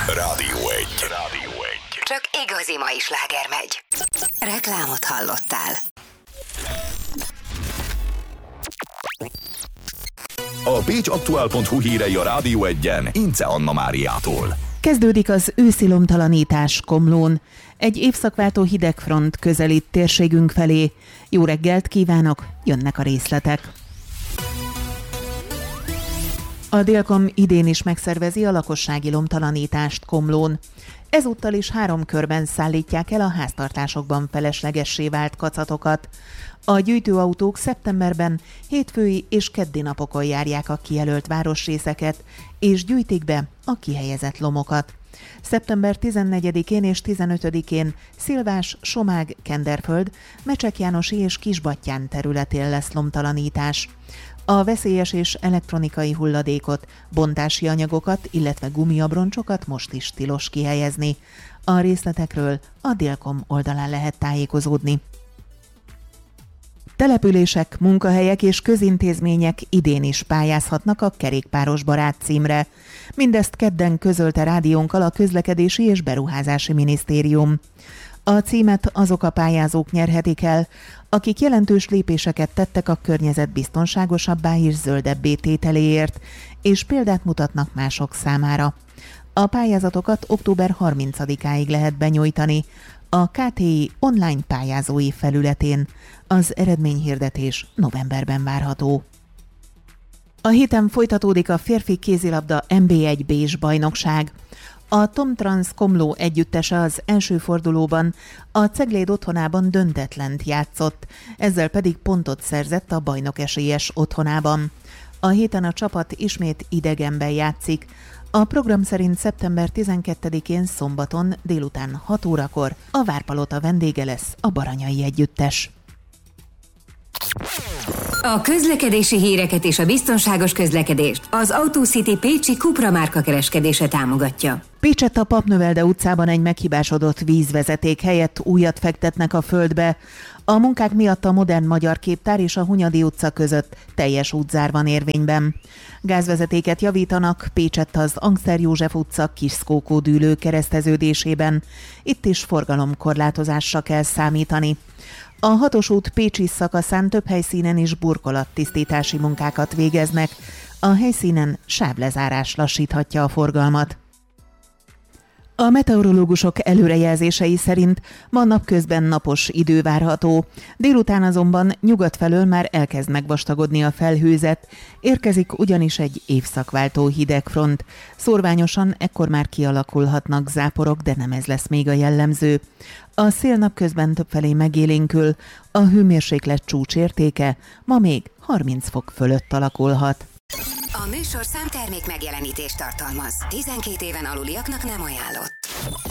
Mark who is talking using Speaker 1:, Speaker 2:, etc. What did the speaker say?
Speaker 1: Rádió 1.
Speaker 2: Csak igazi mai sláger megy. Reklámot hallottál.
Speaker 1: A pécsaktuál.hu hírei a Rádió 1-en Ince Anna Máriától.
Speaker 3: Kezdődik az őszi lomtalanítás Komlón. Egy évszakváltó hidegfront közelít térségünk felé. Jó reggelt kívánok, jönnek a részletek. A Délkom idén is megszervezi a lakossági lomtalanítást Komlón. Ezúttal is 3 körben szállítják el a háztartásokban feleslegessé vált kacatokat. A gyűjtőautók szeptemberben hétfői és keddi napokon járják a kijelölt városrészeket, és gyűjtik be a kihelyezett lomokat. Szeptember 14-én és 15-én Szilvás, Somág, Kenderföld, Mecsek-Jánosi és Kisbattyán területén lesz lomtalanítás. A veszélyes és elektronikai hulladékot, bontási anyagokat, illetve gumiabroncsokat most is tilos kihelyezni. A részletekről a Délkom oldalán lehet tájékozódni. Települések, munkahelyek és közintézmények idén is pályázhatnak a Kerékpáros Barát címre. Mindezt kedden közölte rádiónkkal a Közlekedési és Beruházási Minisztérium. A címet azok a pályázók nyerhetik el, akik jelentős lépéseket tettek a környezet biztonságosabbá és zöldebbé tételéért, és példát mutatnak mások számára. A pályázatokat október 30-áig lehet benyújtani a KTI online pályázói felületén. Az eredményhirdetés novemberben várható. A héten folytatódik a férfi kézilabda NB1 Bécs bajnokság. A Tomtrans Komló együttese az első fordulóban a Cegléd otthonában döntetlent játszott, ezzel pedig pontot szerzett a bajnokesélyes otthonában. A héten a csapat ismét idegenben játszik. A program szerint szeptember 12-én szombaton délután 6 órakor a Várpalota vendége lesz a Baranyai együttes.
Speaker 2: A közlekedési híreket és a biztonságos közlekedést az AutoCity pécsi Cupra márka kereskedése támogatja.
Speaker 3: Pécsett a Papnövelde utcában egy meghibásodott vízvezeték helyett újat fektetnek a földbe. A munkák miatt a Modern Magyar Képtár és a Hunyadi utca között teljes útzár van érvényben. Gázvezetéket javítanak Pécsett az Angszer József utca Kiszkókó dűlő kereszteződésében. Itt is forgalomkorlátozásra kell számítani. A 6-os út pécsi szakaszán több helyszínen is burkolattisztítási munkákat végeznek. A helyszínen sávlezárás lassíthatja a forgalmat. A meteorológusok előrejelzései szerint ma napközben napos idő várható. Délután azonban nyugat felől már elkezd megvastagodni a felhőzet, érkezik ugyanis egy évszakváltó hidegfront. Szórványosan ekkor már kialakulhatnak záporok, de nem ez lesz még a jellemző. A szél napközben többfelé megélénkül, a hőmérséklet csúcsértéke ma még 30 fok fölött alakulhat.
Speaker 2: A műsorszám termék megjelenítést tartalmaz. 12 éven aluliaknak nem ajánlott.